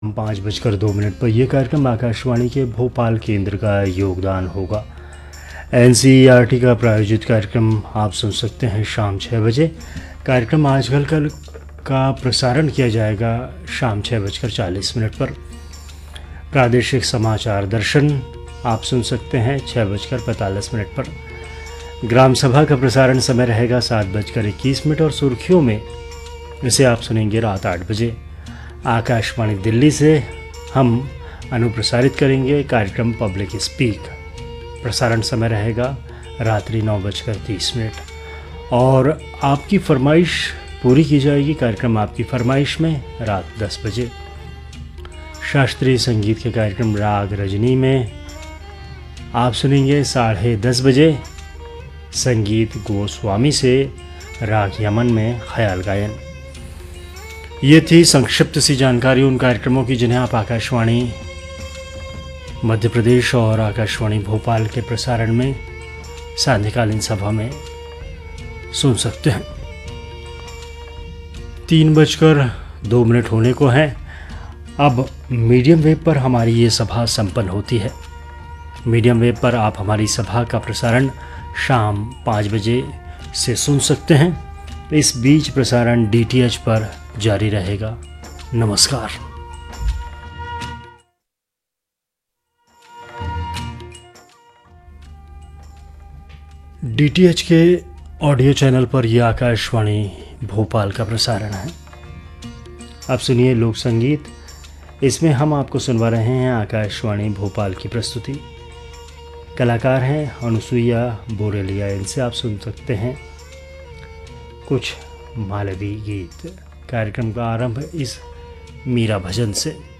5:02 पर यह कार्यक्रम आकाशवाणी के भोपाल केंद्र का योगदान होगा। एनसीईआरटी का प्रायोजित कार्यक्रम आप सुन सकते हैं शाम 6 बजे। कार्यक्रम आजकल का प्रसारण किया जाएगा शाम 6:40 पर। प्रादेशिक समाचार दर्शन आप सुन सकते हैं 6:45 पर। ग्राम सभा का प्रसारण समय रहेगा 7:21 और सुर्खियों में इसे आप सुनेंगे रात 8 बजे। आकाशवाणी दिल्ली से हम अनुप्रसारित करेंगे कार्यक्रम पब्लिक स्पीक। प्रसारण समय रहेगा रात्रि 9:30 और आपकी फरमाइश पूरी की जाएगी कार्यक्रम आपकी फरमाइश में रात 10 बजे। शास्त्रीय संगीत के कार्यक्रम राग रजनी में आप सुनेंगे 10:30 बजे संगीत गोस्वामी से राग यमन में ख्याल गायन। ये थी संक्षिप्त सी जानकारी उन कार्यक्रमों की जिन्हें आप आकाशवाणी मध्य प्रदेश और आकाशवाणी भोपाल के प्रसारण में सांध्यकालीन सभा में सुन सकते हैं। 3:02 होने को हैं। अब मीडियम वेव पर हमारी ये सभा संपन्न होती है। मीडियम वेव पर आप हमारी सभा का प्रसारण शाम 5 बजे से सुन सकते हैं। इस बीच प्रसारण DTH पर जारी रहेगा। नमस्कार। DTH के ऑडियो चैनल पर यह आकाशवाणी भोपाल का प्रसारण है। अब सुनिए लोक संगीत। इसमें हम आपको सुनवा रहे हैं आकाशवाणी भोपाल की प्रस्तुति। कलाकार हैं अनुसुईया बोरेलिया। इनसे आप सुन सकते हैं कुछ मालवी गीत। कार्यक्रम का आरंभ इस मीरा भजन से।